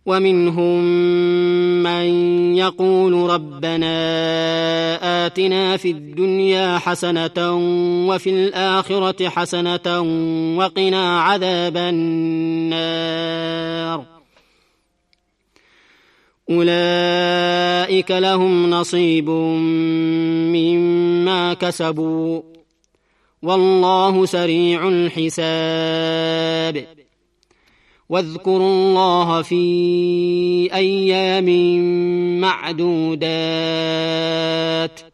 ومنهم من يقول ربنا آتنا في الدنيا حسنة وفي الآخرة حسنة وقنا عذاب النار أولئك لهم نصيب مما كسبوا والله سريع الحساب واذكروا الله في أيام معدودات